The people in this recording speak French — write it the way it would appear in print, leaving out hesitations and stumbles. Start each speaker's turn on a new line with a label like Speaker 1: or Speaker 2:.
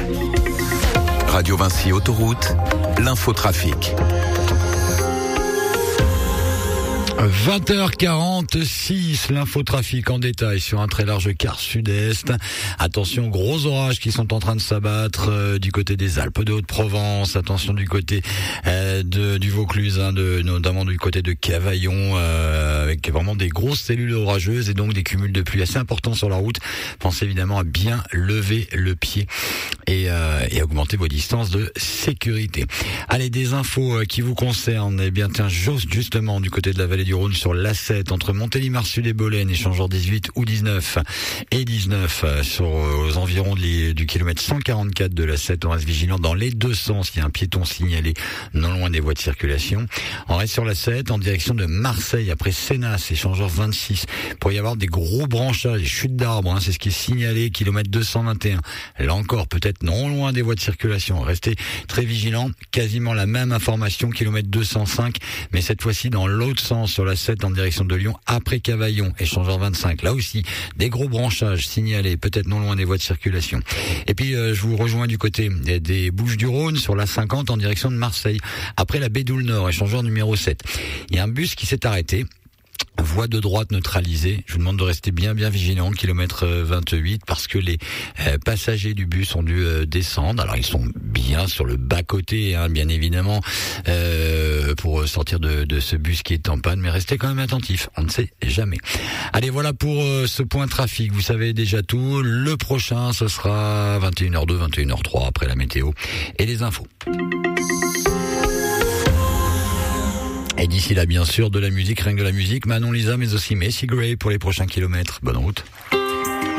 Speaker 1: Radio Vinci Autoroute, l'infotrafic.
Speaker 2: 20h46, l'infotrafic en détail sur un très large quart sud-est. Attention, gros orages qui sont en train de s'abattre du côté des Alpes de Haute-Provence. Attention du côté du Vaucluse, notamment du côté de Cavaillon, avec vraiment des grosses cellules orageuses et donc des cumuls de pluie assez importants sur la route. Pensez évidemment à bien lever le pied et à augmenter vos distances de sécurité. Allez, des infos qui vous concernent. Eh bien, tiens, justement, du côté de la vallée du Rhône sur l'A7 entre Montélimar Sud et Bolène, échangeur 18 ou 19 et 19 aux environs du kilomètre 144 de l'A7. On reste vigilant dans les deux sens. Il y a un piéton signalé non loin des voies de circulation. On reste sur l'A7 en direction de Marseille après Sénas, échangeur 26. Pour y avoir des gros branchages, des chutes d'arbres, c'est ce qui est signalé, kilomètre 221. Là encore, peut-être non loin des voies de circulation. Restez très vigilants. Quasiment la même information, kilomètre 205, mais cette fois-ci dans l'autre sens sur la 7 en direction de Lyon après Cavaillon, échangeur 25. Là aussi, des gros branchages signalés, peut-être non loin des voies de circulation. Et puis, je vous rejoins du côté des Bouches-du-Rhône sur la 50 en direction de Marseille. Après la Bédoule Nord, échangeur numéro 7. Il y a un bus qui s'est arrêté. Voie de droite neutralisée. Je vous demande de rester bien vigilant, kilomètre 28, parce que les passagers du bus ont dû descendre. Alors ils sont bien sur le bas-côté, bien évidemment, pour sortir de ce bus qui est en panne, mais restez quand même attentifs, on ne sait jamais. Allez, voilà pour ce point trafic, vous savez déjà tout. Le prochain, ce sera 21h02, 21h03, après la météo et les infos. Et d'ici là, bien sûr, de la musique, rien que de la musique, Manon Lisa, mais aussi Macy Gray pour les prochains kilomètres. Bonne route.